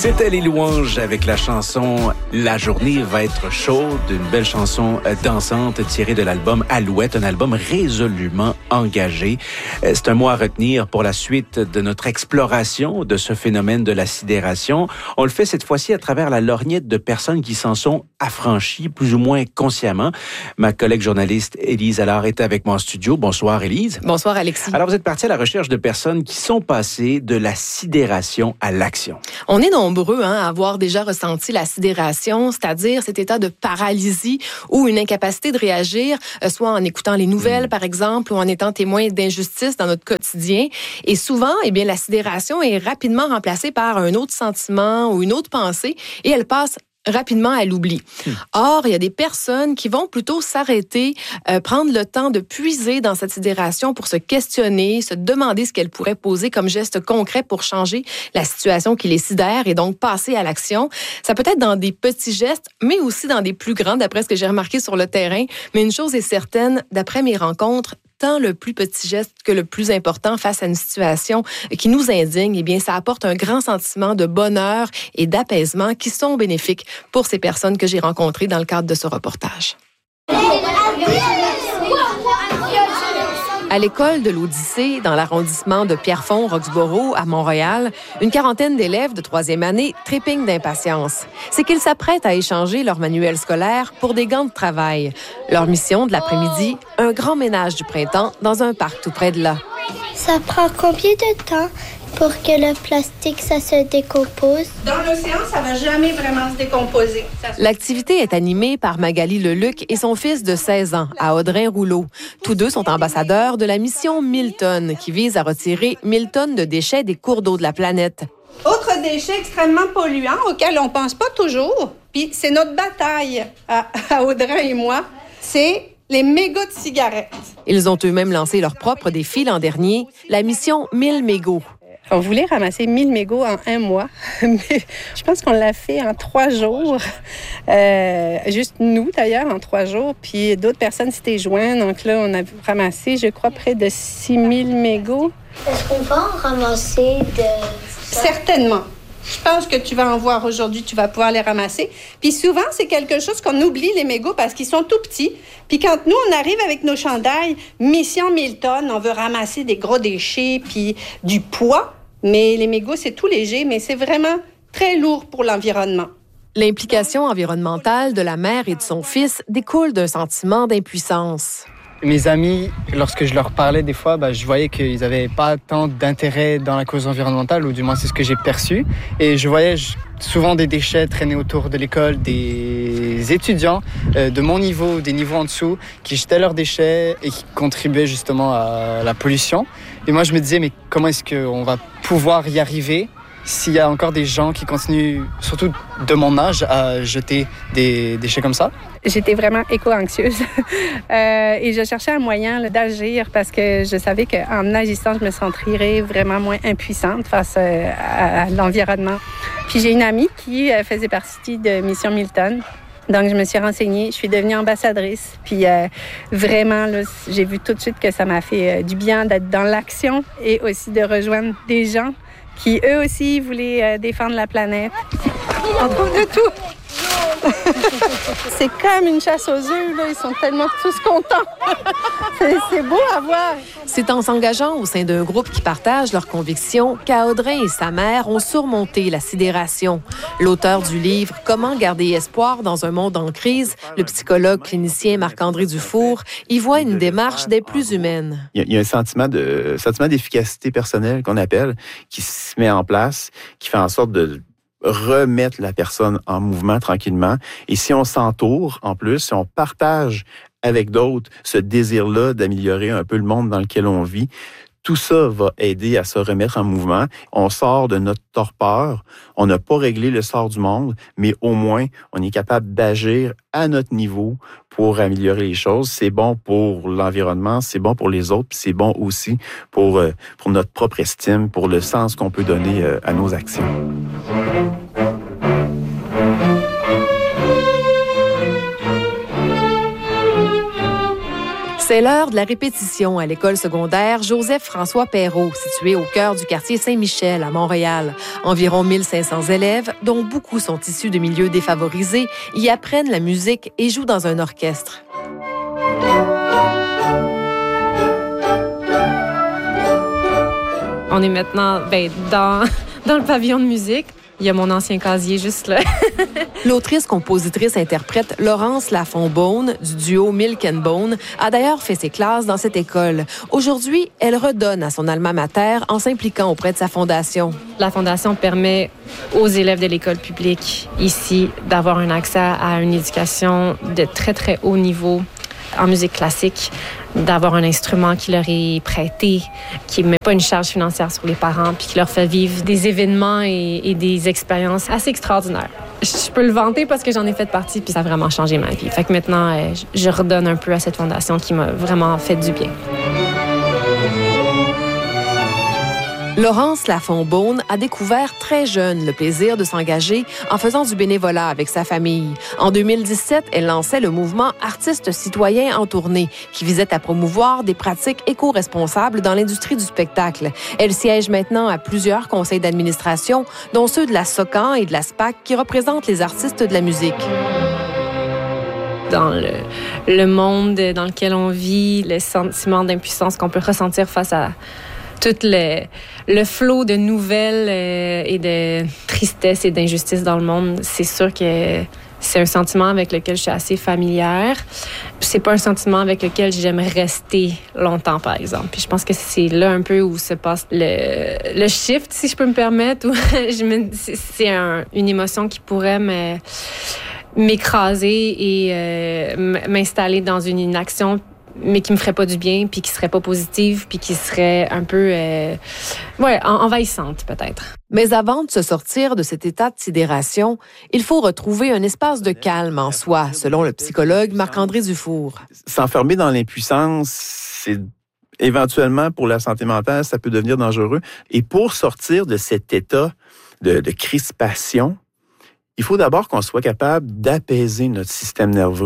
C'était les louanges avec la chanson « La journée va être chaude », une belle chanson dansante tirée de l'album Alouette, un album résolument engagé. C'est un mot à retenir pour la suite de notre exploration de ce phénomène de la sidération. On le fait cette fois-ci à travers la lorgnette de personnes qui s'en sont affranchies, plus ou moins consciemment. Ma collègue journaliste Élise Allard est avec moi en studio. Bonsoir Élise. Bonsoir Alexis. Alors vous êtes partie à la recherche de personnes qui sont passées de la sidération à l'action. On est nombreux à avoir déjà ressenti la sidération, c'est-à-dire cet état de paralysie ou une incapacité de réagir, soit en écoutant les nouvelles, par exemple, ou en étant témoin d'injustice dans notre quotidien. Et souvent, la sidération est rapidement remplacée par un autre sentiment ou une autre pensée et elle passe rapidement à l'oubli. Or, il y a des personnes qui vont plutôt s'arrêter, prendre le temps de puiser dans cette sidération pour se questionner, se demander ce qu'elle pourrait poser comme geste concret pour changer la situation qui les sidère et donc passer à l'action. Ça peut être dans des petits gestes, mais aussi dans des plus grands, d'après ce que j'ai remarqué sur le terrain. Mais une chose est certaine, d'après mes rencontres, tant le plus petit geste que le plus important face à une situation qui nous indigne, ça apporte un grand sentiment de bonheur et d'apaisement qui sont bénéfiques pour ces personnes que j'ai rencontrées dans le cadre de ce reportage. À l'école de l'Odyssée, dans l'arrondissement de Pierrefonds-Roxborough, à Montréal, une quarantaine d'élèves de troisième année trépignent d'impatience. C'est qu'ils s'apprêtent à échanger leur manuel scolaire pour des gants de travail. Leur mission de l'après-midi, un grand ménage du printemps dans un parc tout près de là. Ça prend combien de temps pour que le plastique, ça se décompose? Dans l'océan, ça va jamais vraiment se décomposer. L'activité est animée par Magali Leluc et son fils de 16 ans, à Audrin-Rouleau. Tous deux sont ambassadeurs de la mission 1000 tonnes, qui vise à retirer 1000 tonnes de déchets des cours d'eau de la planète. Autre déchet extrêmement polluant auquel on pense pas toujours, puis c'est notre bataille à Audrin et moi, c'est les mégots de cigarettes. Ils ont eux-mêmes lancé leur propre défi l'an dernier, la mission 1000 mégots. On voulait ramasser 1000 mégots en un mois, mais je pense qu'on l'a fait en 3 jours. Juste nous, d'ailleurs, en 3 jours. Puis d'autres personnes s'étaient jointes. Donc là, on a ramassé, je crois, près de 6000 mégots. Est-ce qu'on va en ramasser de... Certainement. Je pense que tu vas en voir aujourd'hui, tu vas pouvoir les ramasser. Puis souvent, c'est quelque chose qu'on oublie, les mégots, parce qu'ils sont tout petits. Puis quand nous, on arrive avec nos chandails, mission 1000 tonnes, on veut ramasser des gros déchets, puis du poids. Mais les mégots, c'est tout léger, mais c'est vraiment très lourd pour l'environnement. L'implication environnementale de la mère et de son fils découle d'un sentiment d'impuissance. Mes amis, lorsque je leur parlais des fois, je voyais qu'ils n'avaient pas tant d'intérêt dans la cause environnementale, ou du moins c'est ce que j'ai perçu. Et je voyais souvent des déchets traîner autour de l'école, des étudiants de mon niveau, des niveaux en dessous, qui jetaient leurs déchets et qui contribuaient justement à la pollution. Et moi je me disais, mais comment est-ce qu'on va pouvoir y arriver s'il y a encore des gens qui continuent, surtout de mon âge, à jeter des déchets comme ça? J'étais vraiment éco-anxieuse et je cherchais un moyen d'agir parce que je savais qu'en agissant, je me sentirais vraiment moins impuissante face à l'environnement. Puis j'ai une amie qui faisait partie de Mission 1000 tonnes. Donc, je me suis renseignée, je suis devenue ambassadrice. Puis vraiment, là, j'ai vu tout de suite que ça m'a fait du bien d'être dans l'action et aussi de rejoindre des gens qui, eux aussi, voulaient défendre la planète. On trouve de tout. C'est comme une chasse aux œufs, là. Ils sont tellement tous contents. C'est beau à voir. C'est en s'engageant au sein d'un groupe qui partage leurs convictions qu'Audrin et sa mère ont surmonté la sidération. L'auteur du livre « Comment garder espoir dans un monde en crise », le psychologue clinicien Marc-André Dufour, y voit une démarche des plus humaines. Il y a un sentiment d'efficacité personnelle qu'on appelle, qui se met en place, qui fait en sorte de remettre la personne en mouvement tranquillement. Et si on s'entoure, en plus, si on partage avec d'autres ce désir-là d'améliorer un peu le monde dans lequel on vit, tout ça va aider à se remettre en mouvement. On sort de notre torpeur. On n'a pas réglé le sort du monde, mais au moins, on est capable d'agir à notre niveau pour améliorer les choses. C'est bon pour l'environnement, c'est bon pour les autres, puis c'est bon aussi pour notre propre estime, pour le sens qu'on peut donner à nos actions. C'est l'heure de la répétition à l'école secondaire Joseph-François Perrault, située au cœur du quartier Saint-Michel à Montréal. Environ 1500 élèves, dont beaucoup sont issus de milieux défavorisés, y apprennent la musique et jouent dans un orchestre. On est maintenant dans le pavillon de musique. Il y a mon ancien casier juste là. L'autrice, compositrice, interprète Laurence Lafont-Beaune du duo Milk and Bone a d'ailleurs fait ses classes dans cette école. Aujourd'hui, elle redonne à son alma mater en s'impliquant auprès de sa fondation. La fondation permet aux élèves de l'école publique ici d'avoir un accès à une éducation de très, très haut niveau en musique classique, d'avoir un instrument qui leur est prêté, qui ne met pas une charge financière sur les parents, puis qui leur fait vivre des événements et des expériences assez extraordinaires. Je peux le vanter parce que j'en ai fait partie, puis ça a vraiment changé ma vie. Fait que maintenant, je redonne un peu à cette fondation qui m'a vraiment fait du bien. Laurence Lafont-Beaune a découvert très jeune le plaisir de s'engager en faisant du bénévolat avec sa famille. En 2017, elle lançait le mouvement Artistes citoyens en tournée, qui visait à promouvoir des pratiques éco-responsables dans l'industrie du spectacle. Elle siège maintenant à plusieurs conseils d'administration, dont ceux de la SOCAN et de la SPAC, qui représentent les artistes de la musique. Dans le monde dans lequel on vit, le sentiment d'impuissance qu'on peut ressentir face à tout le flot de nouvelles et de tristesse et d'injustice dans le monde, c'est sûr que c'est un sentiment avec lequel je suis assez familière. C'est pas un sentiment avec lequel j'aime rester longtemps, par exemple. Puis je pense que c'est là un peu où se passe le shift, si je peux me permettre, où c'est une émotion qui pourrait m'écraser et m'installer dans une inaction, mais qui me ferait pas du bien, puis qui serait pas positive, puis qui serait un peu envahissante peut-être. Mais avant de se sortir de cet état de sidération, il faut retrouver un espace de calme en soi, selon le psychologue Marc-André Dufour. S'enfermer dans l'impuissance, c'est éventuellement pour la santé mentale, ça peut devenir dangereux. Et pour sortir de cet état de crispation, il faut d'abord qu'on soit capable d'apaiser notre système nerveux,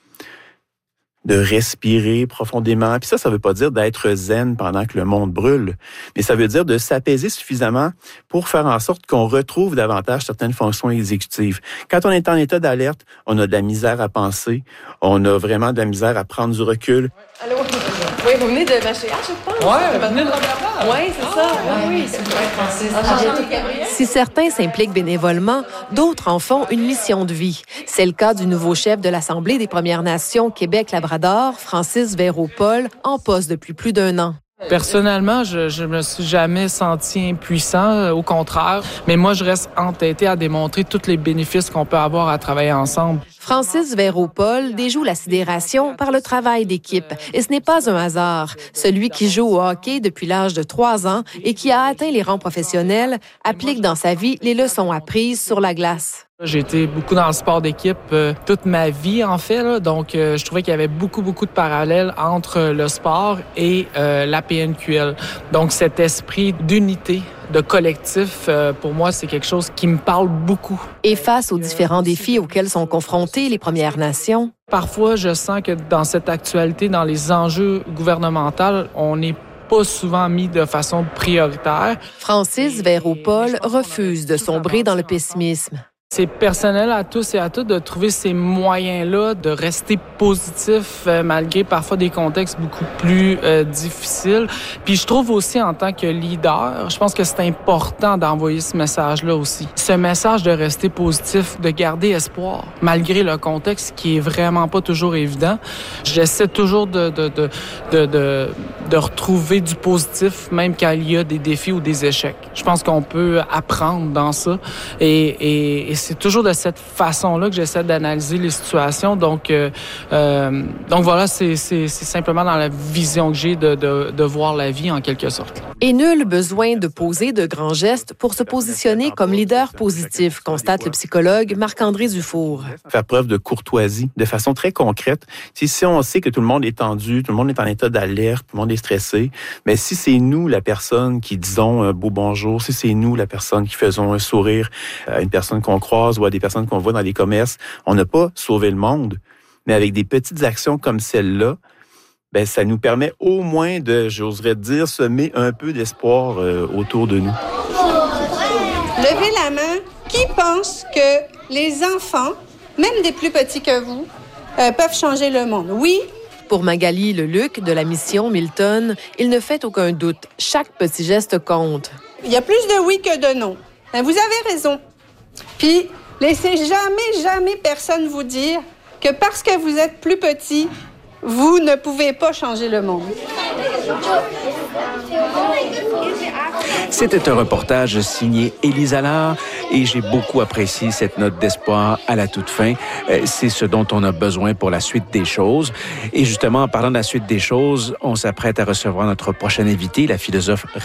de respirer profondément. Puis ça veut pas dire d'être zen pendant que le monde brûle, mais ça veut dire de s'apaiser suffisamment pour faire en sorte qu'on retrouve davantage certaines fonctions exécutives. Quand on est en état d'alerte, on a de la misère à penser, on a vraiment de la misère à prendre du recul. Allô? Oui, vous venez de Machéa, je pense. Oui, vous venez de Robert. Oui, c'est ça. Oui, c'est vrai, Francis. Si certains s'impliquent bénévolement, d'autres en font une mission de vie. C'est le cas du nouveau chef de l'Assemblée des Premières Nations Québec-Labrador, Francis Véro-Paul, en poste depuis plus d'1 an. Personnellement, je me suis jamais senti impuissant, au contraire. Mais moi, je reste entêté à démontrer tous les bénéfices qu'on peut avoir à travailler ensemble. Francis Véro-Paul déjoue la sidération par le travail d'équipe. Et ce n'est pas un hasard. Celui qui joue au hockey depuis l'âge de 3 ans et qui a atteint les rangs professionnels applique dans sa vie les leçons apprises sur la glace. J'ai été beaucoup dans le sport d'équipe toute ma vie, en fait. Là. Donc, je trouvais qu'il y avait beaucoup de parallèles entre le sport et la PNQL. Donc, cet esprit d'unité, de collectif, pour moi, c'est quelque chose qui me parle beaucoup. Et face aux différents défis auxquels sont confrontées les Premières Nations? Parfois, je sens que dans cette actualité, dans les enjeux gouvernementaux, on n'est pas souvent mis de façon prioritaire. Francis Véro-Paul refuse de sombrer dans le pessimisme. C'est personnel à tous et à toutes de trouver ces moyens-là de rester positif malgré parfois des contextes beaucoup plus difficiles. Puis je trouve aussi en tant que leader, je pense que c'est important d'envoyer ce message-là aussi. Ce message de rester positif, de garder espoir malgré le contexte qui est vraiment pas toujours évident. J'essaie toujours de retrouver du positif même quand il y a des défis ou des échecs. Je pense qu'on peut apprendre dans ça et c'est toujours de cette façon-là que j'essaie d'analyser les situations. Donc voilà, c'est simplement dans la vision que j'ai de voir la vie en quelque sorte. Et nul besoin de poser de grands gestes pour se positionner comme leader positif, constate le psychologue Marc-André Dufour. Faire preuve de courtoisie, de façon très concrète. Si on sait que tout le monde est tendu, tout le monde est en état d'alerte, tout le monde est stressé, mais si c'est nous la personne qui disons un beau bonjour, si c'est nous la personne qui faisons un sourire à une personne qu'on croise ou à des personnes qu'on voit dans les commerces, on n'a pas sauvé le monde, mais avec des petites actions comme celle-là, ben ça nous permet au moins de, j'oserais dire, semer un peu d'espoir autour de nous. Levez la main. Qui pense que les enfants, même des plus petits que vous, peuvent changer le monde? Oui. Pour Magali Leluc de la mission Milton, il ne fait aucun doute. Chaque petit geste compte. Il y a plus de oui que de non. Ben, vous avez raison. Puis, laissez jamais personne vous dire que parce que vous êtes plus petit, vous ne pouvez pas changer le monde. C'était un reportage signé Élise Allard et j'ai beaucoup apprécié cette note d'espoir à la toute fin. C'est ce dont on a besoin pour la suite des choses. Et justement, en parlant de la suite des choses, on s'apprête à recevoir notre prochaine invitée, la philosophe